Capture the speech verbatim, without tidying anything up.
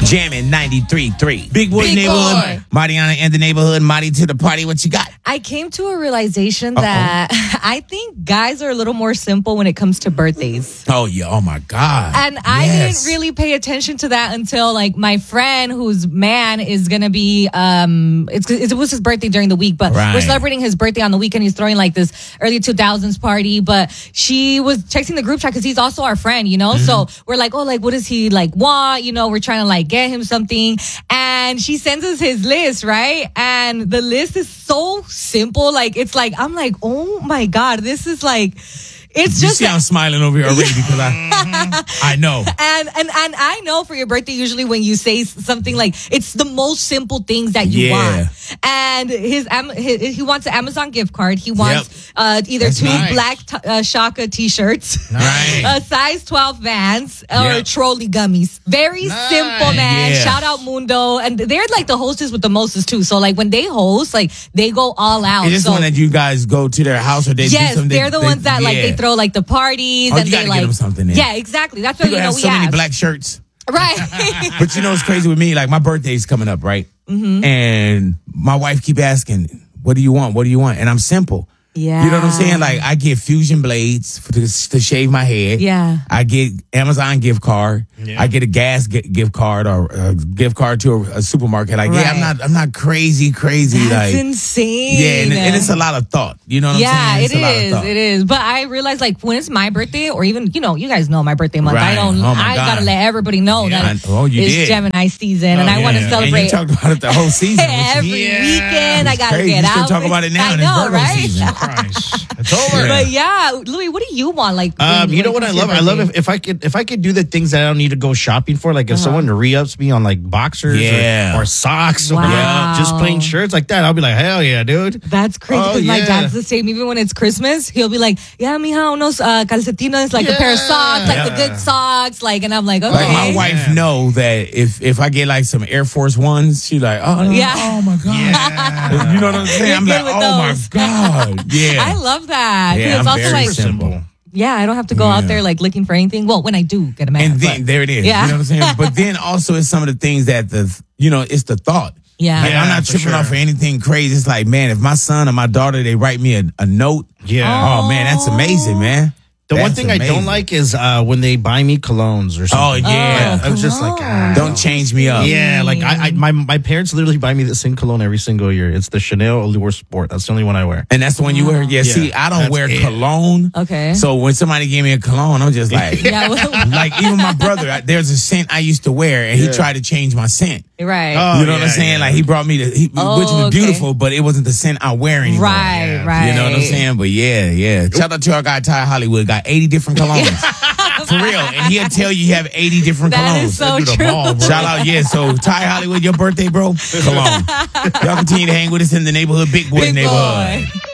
Jamming ninety-three point three. Big Boy Big Neighborhood. Boy. Mariana and the Neighborhood. Marty to the party. What you got? I came to a realization that I think guys are a little more simple when it comes to birthdays. Oh, yeah. Oh, my God. And I Yes. didn't really pay attention to that until like my friend whose man is going to be, um, it's, it was his birthday during the week, but Right. we're celebrating his birthday on the weekend. He's throwing like this early two thousands party, but she was texting the group chat because he's also our friend, you know? Mm-hmm. So we're like, oh, like, what does he like want? You know, we're trying to like get him something. And she sends us his list, right? And the list is so simple. Like, it's like, I'm like, oh my God, this is like, it's You just see I'm smiling over here already because I I know. and and and I know for your birthday, usually when you say something like it's the most simple things that you Yeah. want. And his, Am- his he wants an Amazon gift card. He wants Yep. uh, either That's two nice. black t- uh, Shaka t-shirts, Right. a size twelve Vans, or Yep. trolley gummies. Very Nice. simple, man. Yeah. Shout out Mundo, and they're like the hostess with the mostest too. So like when they host, like they go all out. Is this so, one that you guys go to their house or they do yes, something? they're the they- ones that like yeah. they throw like the parties Oh, and you they gotta get like them something then. yeah, exactly. That's what People you know have we so many ask. black shirts. Right. But you know what's crazy with me? Like my birthday's coming up, right? Mm-hmm. And my wife keep asking, "What do you want? What do you want?" And I'm simple. Yeah. You know what I'm saying? Like I get fusion blades for, to, to shave my head. Yeah. I get Amazon gift card. Yeah. I get a gas gi- gift card or a gift card to a, a supermarket. Like yeah, I'm Right. not I'm not crazy crazy That's like insane. yeah, and, and it's a lot of thought. You know what yeah, I'm saying? it It's a lot of is. thought. It is. But I realize, like, when it's my birthday, or even, you know, you guys know my birthday month. I Right. don't. Oh, my I God. gotta let everybody know Yeah, that I- oh, you it's did. Gemini season, and Oh, I want to yeah. And celebrate you talked about it the whole season. which is- every Yeah. weekend. I It's gotta crazy. get You still out. talk about it now, I and it's know, Virgo right? season. Christ. It's over. But yeah, Louis, what do you want? Like, when- Um, you when know it what I comes to love? your I love birthday? if, if I could if I could do the things that I don't need to go shopping for. Like if someone re-ups me on like boxers Yeah. or, or socks or Wow. just plain shirts like that, I'll be like, hell yeah, dude. That's crazy Oh, because my yeah. dad's the same. Even when it's Christmas, he'll be like, "Yeah, mija, unos uh, calcetines, like a pair of socks, like the Yeah. good socks." Like, and I'm like, "Okay." Like my wife Yeah. know that if if I get like some Air Force Ones, she's like, oh no, Yeah. oh my god, Yeah. you know what I'm saying? You're I'm good like, with oh my those. god, yeah. I love that. 'Cause Yeah, it's I'm also very like, simple. yeah, I don't have to go out Yeah. there like looking for anything. Well, when I do get a man, And then but- there it is. Yeah. You know what I'm saying? But then also it's some of the things that the you know it's the thought. yeah, Like, Yeah, I'm not for tripping sure. off for anything crazy. It's like, man, if my son or my daughter they write me a, a note, Yeah. oh man, that's amazing, man. The one That's thing I amazing. don't like is uh, when they buy me colognes or Oh something. yeah, Oh, I was just like, ah. don't change me up. Yeah, like I, I, my my parents literally buy me the same cologne every single year. It's the Chanel Allure Sport. That's the only one I wear. And that's the one you wear. Yeah, Yeah, see, I don't that's wear it. cologne. Okay. So when somebody gave me a cologne, I'm just like, yeah, well, like even my brother, I- there's a scent I used to wear, and he tried to change my scent. right, Oh, You know what I'm yeah, saying? yeah. Like he brought me the, he, Oh, which was okay. beautiful, but it wasn't the scent I wear anymore. right, Yeah. right. You know what I'm saying? But yeah, yeah. Shout out to our guy Ty Hollywood. Got eighty different colognes. For real. And he'll tell you you have eighty different That colognes. is so do the true. ball, bro. Shout out, yeah. So Ty Hollywood, your birthday, bro. Cologne. Y'all continue to hang with us in the neighborhood, Big Boy Big neighborhood. boy.